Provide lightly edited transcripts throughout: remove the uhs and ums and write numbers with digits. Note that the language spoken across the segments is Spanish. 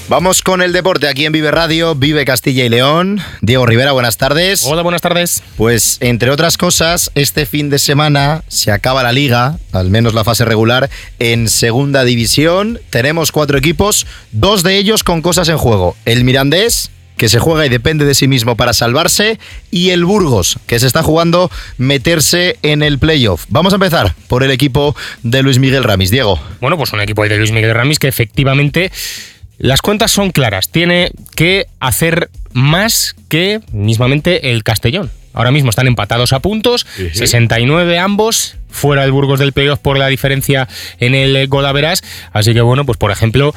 Vamos con el deporte aquí en Vive Radio, Vive Castilla y León. Diego Rivera, buenas tardes. Hola, buenas tardes. Pues entre otras cosas, este fin de semana se acaba la liga, al menos la fase regular, en segunda división. Tenemos 4 equipos, 2 de ellos con cosas en juego. El Mirandés, que se juega y depende de sí mismo para salvarse, y el Burgos, que se está jugando meterse en el playoff. Vamos a empezar por el equipo de Luis Miguel Ramis. Diego. Bueno, pues un equipo de Luis Miguel Ramis que efectivamente las cuentas son claras. Tiene que hacer más que mismamente el Castellón. Ahora mismo están empatados a puntos, 69 ambos, fuera el Burgos del playoff por la diferencia en el golaveras. Así que bueno, pues por ejemplo,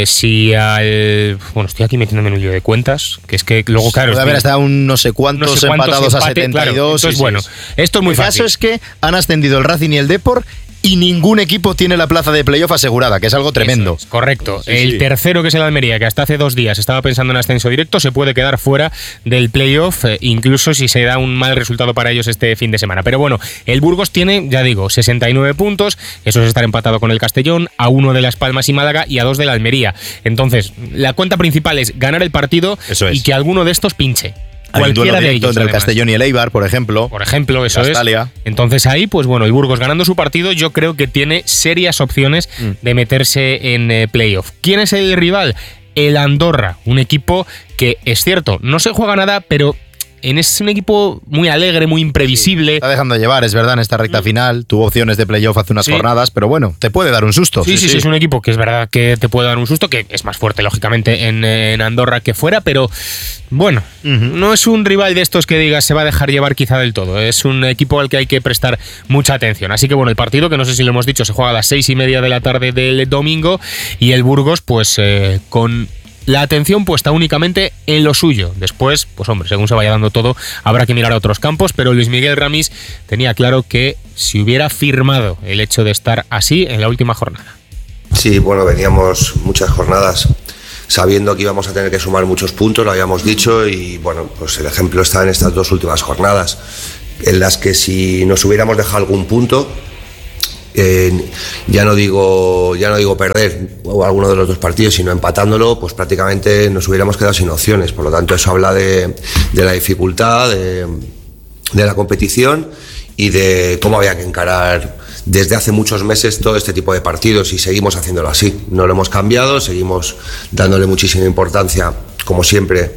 si al... Bueno, estoy aquí metiéndome en un lío de cuentas, que es que luego, claro... Golaveras está un no sé cuántos empatados a 72. Claro, entonces, bueno, esto es muy fácil. El caso es que han ascendido el Racing y el Depor, y ningún equipo tiene la plaza de playoff asegurada, que es algo tremendo. Es, correcto. El tercero, que es el Almería, que hasta hace 2 días estaba pensando en ascenso directo, se puede quedar fuera del playoff, incluso si se da un mal resultado para ellos este fin de semana. Pero bueno, el Burgos tiene, ya digo, 69 puntos, eso es estar empatado con el Castellón, a 1 de Las Palmas y Málaga y a 2 de la Almería. Entonces, la cuenta principal es ganar el partido y que alguno de estos pinche. Cualquiera de ellos, entre el Castellón y el Eibar, por ejemplo. Eso es. Entonces ahí, pues bueno, el Burgos ganando su partido, yo creo que tiene serias opciones de meterse en playoff. ¿Quién es el rival? El Andorra, un equipo que, es cierto, no se juega nada, pero es un equipo muy alegre, muy imprevisible. Está dejando llevar, es verdad, en esta recta final. Tuvo opciones de playoff hace unas jornadas, pero bueno, te puede dar un susto. Sí, es un equipo que es verdad que te puede dar un susto, que es más fuerte, lógicamente, en Andorra que fuera, pero bueno, no es un rival de estos que digas se va a dejar llevar quizá del todo. Es un equipo al que hay que prestar mucha atención. Así que bueno, el partido, que no sé si lo hemos dicho, se juega a las 6:30 de la tarde del domingo, y el Burgos, pues con la atención puesta únicamente en lo suyo. Después, pues hombre, según se vaya dando todo, habrá que mirar a otros campos, pero Luis Miguel Ramis tenía claro que si hubiera firmado el hecho de estar así en la última jornada. Sí, bueno, veníamos muchas jornadas sabiendo que íbamos a tener que sumar muchos puntos, lo habíamos dicho, y bueno, pues el ejemplo está en estas 2 últimas jornadas, en las que si nos hubiéramos dejado algún punto, ya no digo perder alguno de los 2 partidos, sino empatándolo, pues prácticamente nos hubiéramos quedado sin opciones. Por lo tanto, eso habla de la dificultad de la competición y de cómo había que encarar desde hace muchos meses todo este tipo de partidos, y seguimos haciéndolo así. No lo hemos cambiado, seguimos dándole muchísima importancia, como siempre,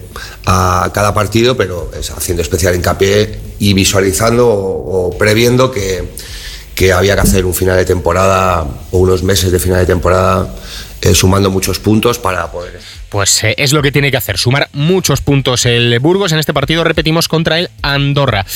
a cada partido, pero haciendo especial hincapié y visualizando o previendo que había que hacer un final de temporada o unos meses de final de temporada sumando muchos puntos para poder... Pues es lo que tiene que hacer, sumar muchos puntos el Burgos en este partido, repetimos, contra el Andorra,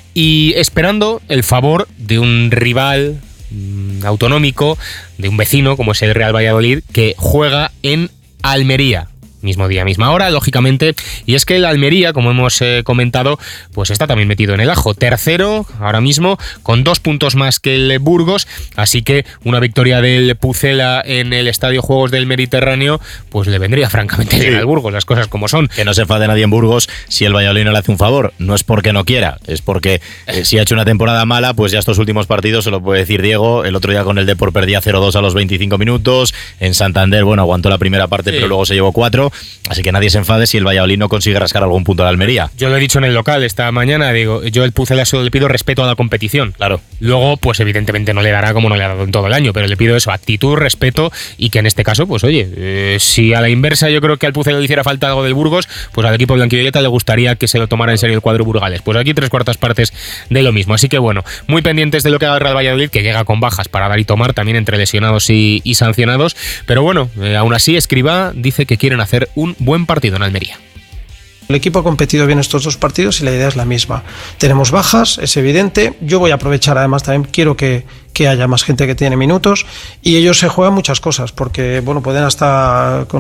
y esperando el favor de un rival autonómico, de un vecino como es el Real Valladolid, que juega en Almería. Mismo día, misma hora, lógicamente, y es que el Almería, como hemos comentado, pues está también metido en el ajo, tercero ahora mismo, con 2 puntos más que el Burgos, así que una victoria del Pucela en el Estadio Juegos del Mediterráneo, pues le vendría francamente bien al Burgos, las cosas como son. Que no se enfade nadie en Burgos si el Valladolid no le hace un favor, no es porque no quiera, es porque si ha hecho una temporada mala, pues ya estos últimos partidos se lo puede decir Diego. El otro día con el Depor perdía 0-2 a los 25 minutos, en Santander, bueno, aguantó la primera parte, pero luego se llevó 4. Así que nadie se enfade si el Valladolid no consigue rascar algún punto a la Almería. Yo lo he dicho en el local esta mañana, digo, yo el Pucela solo le pido respeto a la competición. Claro. Luego, pues evidentemente no le dará como no le ha dado en todo el año, pero le pido eso, actitud, respeto, y que en este caso, pues oye, si a la inversa yo creo que al Pucela le hiciera falta algo del Burgos, pues al equipo blanquivioleta le gustaría que se lo tomara en serio el cuadro burgalés. Pues aquí 3/4 partes de lo mismo. Así que bueno, muy pendientes de lo que haga el Real Valladolid, que llega con bajas para dar y tomar, también entre lesionados y sancionados. Pero bueno, aún así Escribá dice que quieren hacer un buen partido en Almería. El equipo ha competido bien estos 2 partidos y la idea es la misma. Tenemos bajas, es evidente. Yo voy a aprovechar, además también quiero que haya más gente que tiene minutos, y ellos se juegan muchas cosas, porque bueno, pueden hasta con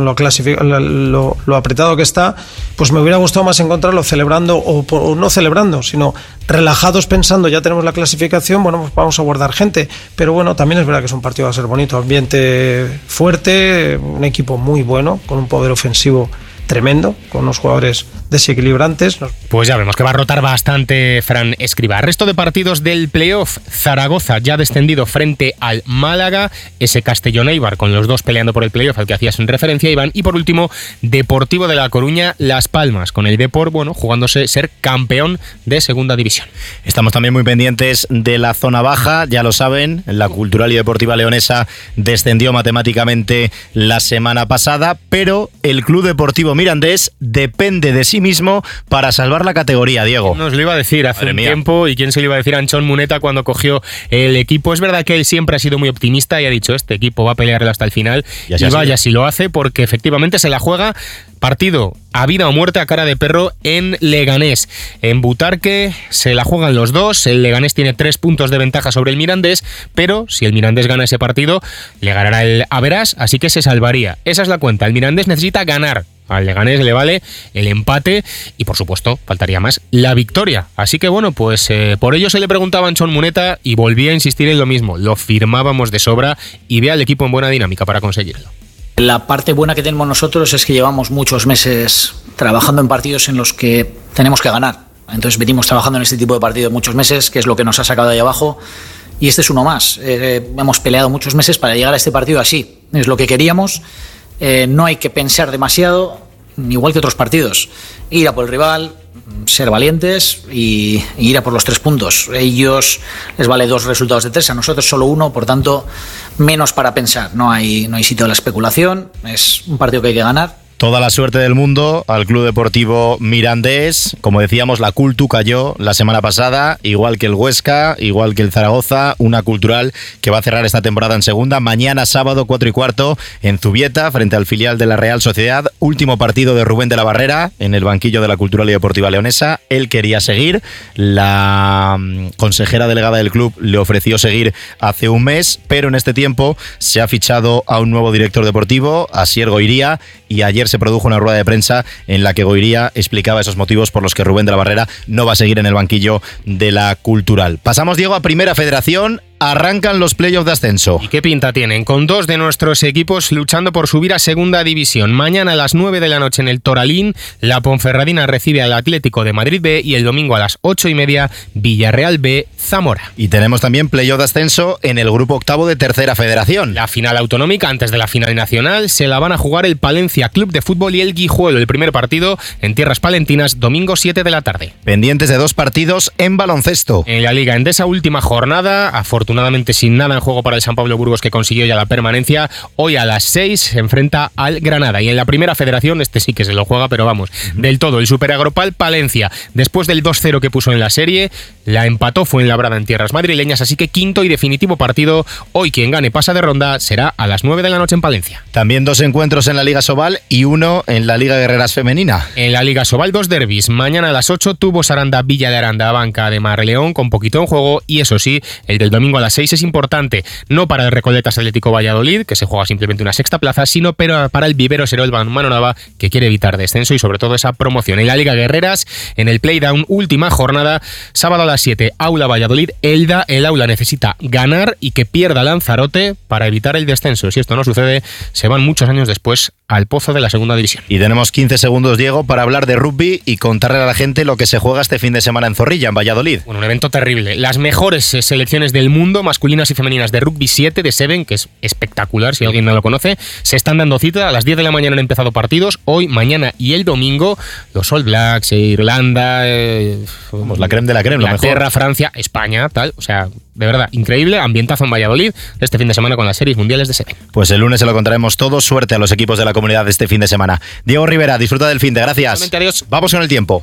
lo apretado que está, pues me hubiera gustado más encontrarlo celebrando o no celebrando, sino relajados pensando ya tenemos la clasificación, bueno, pues vamos a guardar gente. Pero bueno, también es verdad que es un partido que va a ser bonito, ambiente fuerte, un equipo muy bueno, con un poder ofensivo tremendo, con unos jugadores desequilibrantes. Pues ya vemos que va a rotar bastante Fran Escribá. Resto de partidos del playoff: Zaragoza ya descendido frente al Málaga, ese Castellón-Eibar con los dos peleando por el playoff al que hacías en referencia, Iván, y por último Deportivo de La Coruña Las Palmas, con el Depor, jugándose ser campeón de segunda división. Estamos también muy pendientes de la zona baja, ya lo saben, la Cultural y Deportiva Leonesa descendió matemáticamente la semana pasada, pero el Club Deportivo Mirandés depende de sí mismo para salvar la categoría, Diego. Nos lo iba a decir hace un tiempo, y quién se lo iba a decir a Anchón Muneta cuando cogió el equipo. Es verdad que él siempre ha sido muy optimista y ha dicho, este equipo va a pelearlo hasta el final, y vaya si lo hace, porque efectivamente se la juega partido a vida o muerte a cara de perro en Leganés. En Butarque se la juegan los dos, el Leganés tiene 3 puntos de ventaja sobre el Mirandés, pero si el Mirandés gana ese partido, le ganará el Averás, así que se salvaría. Esa es la cuenta, el Mirandés necesita ganar. Al Leganés le vale el empate y, por supuesto, faltaría más la victoria. Así que por ello se le preguntaba a Anchón Muneta y volvía a insistir en lo mismo. Lo firmábamos de sobra y ve al equipo en buena dinámica para conseguirlo. La parte buena que tenemos nosotros es que llevamos muchos meses trabajando en partidos en los que tenemos que ganar. Entonces venimos trabajando en este tipo de partidos muchos meses, que es lo que nos ha sacado de ahí abajo. Y este es uno más. Hemos peleado muchos meses para llegar a este partido así. Es lo que queríamos. No hay que pensar demasiado, igual que otros partidos. Ir a por el rival, ser valientes y ir a por los 3 puntos. A ellos les vale 2 resultados de 3, a nosotros solo 1, por tanto, menos para pensar. No hay sitio a la especulación, es un partido que hay que ganar. Toda la suerte del mundo al Club Deportivo Mirandés. Como decíamos, la Cultu cayó la semana pasada, igual que el Huesca, igual que el Zaragoza, una Cultural que va a cerrar esta temporada en segunda. Mañana sábado 4:15 en Zubieta, frente al filial de la Real Sociedad. Último partido de Rubén de la Barrera en el banquillo de la Cultural y Deportiva Leonesa. Él quería seguir, la consejera delegada del club le ofreció seguir hace un mes, pero en este tiempo se ha fichado a un nuevo director deportivo, Asier Goiría, y ayer se produjo una rueda de prensa en la que Goiría explicaba esos motivos por los que Rubén de la Barrera no va a seguir en el banquillo de la Cultural. Pasamos, Diego, a Primera Federación. Arrancan los playoffs de ascenso. ¿Y qué pinta tienen? Con 2 de nuestros equipos luchando por subir a segunda división. Mañana a las 9 de la noche en el Toralín, la Ponferradina recibe al Atlético de Madrid B, y el domingo a las 8:30, Villarreal B, Zamora. Y tenemos también playoff de ascenso en el grupo octavo de Tercera Federación. La final autonómica antes de la final nacional se la van a jugar el Palencia Club de Fútbol y el Guijuelo. El primer partido en tierras palentinas, domingo 7 de la tarde. Pendientes de 2 partidos en baloncesto. En la Liga Endesa, última jornada, afortunadamente sin nada en juego para el San Pablo Burgos, que consiguió ya la permanencia. Hoy a las 6 se enfrenta al Granada. Y en la Primera Federación, este sí que se lo juega, pero del todo, el Super Agropal Palencia, después del 2-0 que puso en la serie, la empató Fuenlabrada en tierras madrileñas, así que quinto y definitivo partido. Hoy quien gane pasa de ronda, será a las 9 de la noche en Palencia. También 2 encuentros en la Liga Sobal y 1 en la Liga Guerreras Femenina. En la Liga Sobal 2 derbis. Mañana a las 8, Tubos Aranda Villa de Aranda, Banca de Marleón, con poquito en juego, y eso sí, el del domingo a las 6 es importante, no para el Recoletas Atlético Valladolid, que se juega simplemente una sexta plaza, sino para el Vivero Serol Balonmano Nava, que quiere evitar descenso y sobre todo esa promoción. En la Liga Guerreras, en el Playdown, última jornada, sábado a las 7, Aula Valladolid Elda. El Aula necesita ganar y que pierda Lanzarote para evitar el descenso. Si esto no sucede, se van muchos años después al pozo de la segunda división. Y tenemos 15 segundos, Diego, para hablar de rugby y contarle a la gente lo que se juega este fin de semana en Zorrilla, en Valladolid. Bueno, un evento terrible. Las mejores selecciones del mundo, masculinas y femeninas, de rugby 7, de Seven, que es espectacular si alguien no lo conoce, se están dando cita. A las 10 de la mañana han empezado partidos, hoy, mañana y el domingo. Los All Blacks, Irlanda, la creme de la creme, Inglaterra, Francia, España, tal. O sea, de verdad, increíble ambientazo en Valladolid este fin de semana con las series mundiales de Seven. Pues el lunes se lo contaremos todo. Suerte a los equipos de la comunidad de este fin de semana. Diego Rivera, disfruta del fin de. Gracias. Adiós. Vamos con el tiempo.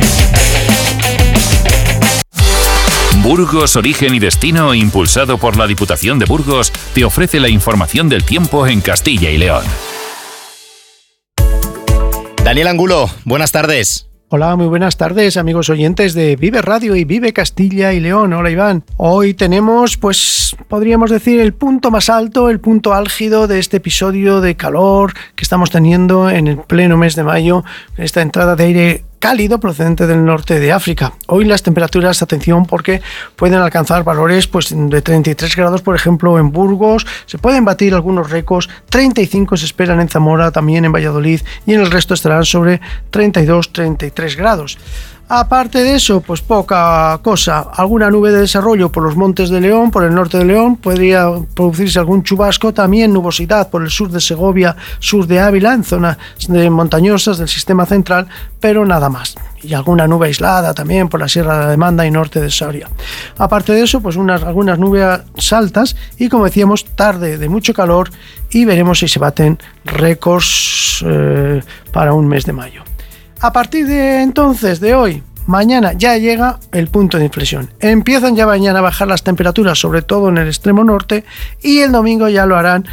Burgos, Origen y Destino, impulsado por la Diputación de Burgos, te ofrece la información del tiempo en Castilla y León. Daniel Angulo, buenas tardes. Hola, muy buenas tardes, amigos oyentes de Vive Radio y Vive Castilla y León. Hola, Iván. Hoy tenemos, pues, podríamos decir, el punto más alto, el punto álgido de este episodio de calor que estamos teniendo en el pleno mes de mayo, esta entrada de aire cálido procedente del norte de África. Hoy las temperaturas, atención, porque pueden alcanzar valores pues, de 33 grados, por ejemplo, en Burgos. Se pueden batir algunos récords. 35 se esperan en Zamora, también en Valladolid, y en el resto estarán sobre 32-33 grados. Aparte de eso, pues poca cosa. Alguna nube de desarrollo por los montes de León, por el norte de León. Podría producirse algún chubasco. También nubosidad por el sur de Segovia, sur de Ávila, en zonas montañosas del sistema central, pero nada más. Y alguna nube aislada también por la Sierra de la Demanda y norte de Soria. Aparte de eso, pues algunas nubes altas y, como decíamos, tarde de mucho calor, y veremos si se baten récords para un mes de mayo. A partir de entonces, de hoy, mañana ya llega el punto de inflexión. Empiezan ya mañana a bajar las temperaturas, sobre todo en el extremo norte, y el domingo ya lo harán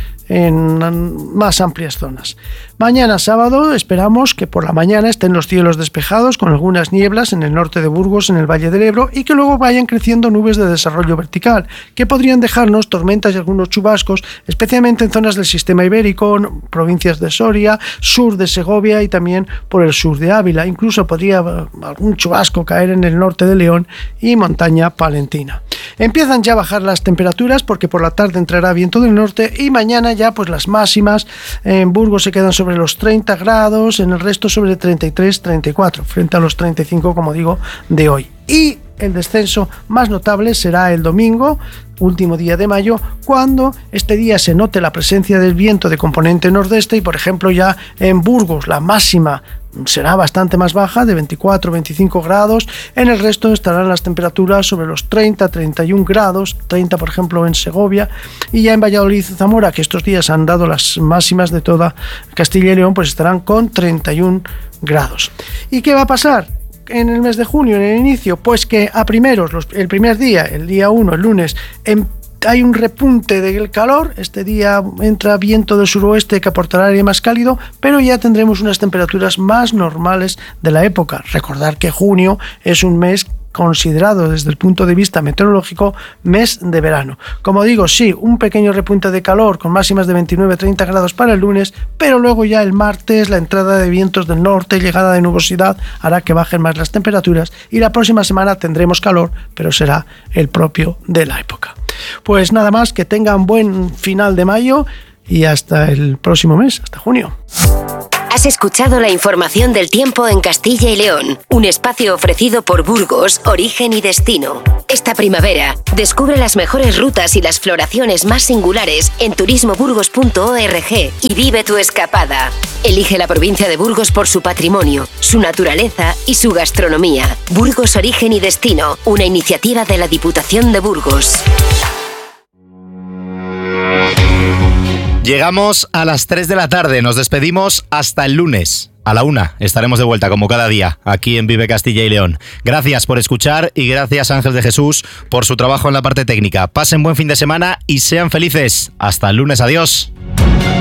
en más amplias zonas. Mañana sábado esperamos que por la mañana estén los cielos despejados con algunas nieblas en el norte de Burgos, en el Valle del Ebro, y que luego vayan creciendo nubes de desarrollo vertical que podrían dejarnos tormentas y algunos chubascos, especialmente en zonas del sistema ibérico, provincias de Soria, sur de Segovia y también por el sur de Ávila. Incluso podría algún chubasco caer en el norte de León y montaña palentina. Empiezan ya a bajar las temperaturas porque por la tarde entrará viento del norte, y mañana ya pues las máximas en Burgos se quedan sobre los 30 grados, en el resto sobre 33-34, frente a los 35, como digo, de hoy. Y el descenso más notable será el domingo, último día de mayo, cuando este día se note la presencia del viento de componente nordeste, y por ejemplo ya en Burgos la máxima será bastante más baja, de 24-25 grados. En el resto estarán las temperaturas sobre los 30-31 grados, 30 por ejemplo en Segovia, y ya en Valladolid y Zamora, que estos días han dado las máximas de toda Castilla y León, pues estarán con 31 grados. ¿Y qué va a pasar en el mes de junio, en el inicio? Pues que a primeros, el primer día, el día 1, el lunes, hay un repunte del calor. Este día entra viento del suroeste que aportará aire más cálido, pero ya tendremos unas temperaturas más normales de la época. Recordar que junio es un mes considerado desde el punto de vista meteorológico mes de verano. Como digo, sí, un pequeño repunte de calor con máximas de 29-30 grados para el lunes, pero luego ya el martes la entrada de vientos del norte, llegada de nubosidad, hará que bajen más las temperaturas, y la próxima semana tendremos calor, pero será el propio de la época. Pues nada más, que tengan buen final de mayo y hasta el próximo mes, hasta junio. Has escuchado la información del tiempo en Castilla y León, un espacio ofrecido por Burgos, Origen y Destino. Esta primavera, descubre las mejores rutas y las floraciones más singulares en turismoburgos.org y vive tu escapada. Elige la provincia de Burgos por su patrimonio, su naturaleza y su gastronomía. Burgos, Origen y Destino, una iniciativa de la Diputación de Burgos. Llegamos a las 3 de la tarde, nos despedimos hasta el lunes. A la 1 estaremos de vuelta como cada día aquí en Vive Castilla y León. Gracias por escuchar y gracias a Ángel de Jesús por su trabajo en la parte técnica. Pasen buen fin de semana y sean felices. Hasta el lunes, adiós.